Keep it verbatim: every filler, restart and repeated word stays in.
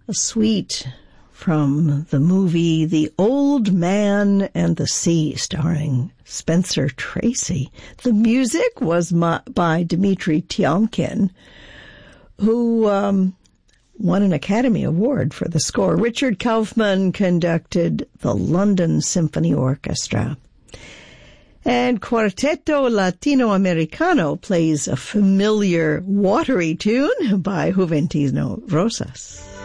A suite from the movie The Old Man and the Sea, starring Spencer Tracy. The music was my, by Dmitri Tiomkin, who um, won an Academy Award for the score. Richard Kaufman conducted the London Symphony Orchestra. And Cuarteto Latinoamericano plays a familiar watery tune by Juventino Rosas.